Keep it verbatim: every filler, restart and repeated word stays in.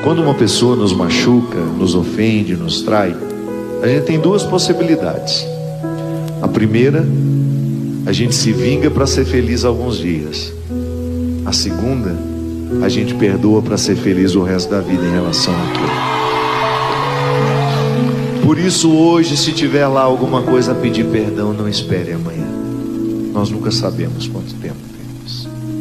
Quando uma pessoa nos machuca, nos ofende, nos trai, a gente tem duas possibilidades. A primeira, a gente se vinga para ser feliz alguns dias. A segunda, a gente perdoa para ser feliz o resto da vida em relação àquilo. Por isso hoje, se tiver lá alguma coisa a pedir perdão, não espere amanhã. Nós nunca sabemos quanto tempo.